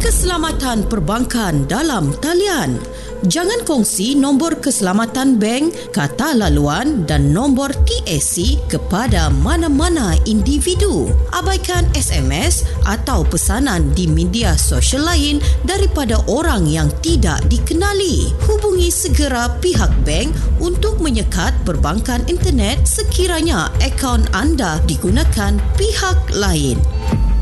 Keselamatan perbankan dalam talian. Jangan kongsi nombor keselamatan bank, kata laluan dan nombor TAC kepada mana-mana individu. Abaikan SMS atau pesanan di media sosial lain daripada orang yang tidak dikenali. Hubungi segera pihak bank untuk menyekat perbankan internet sekiranya akaun anda digunakan pihak lain.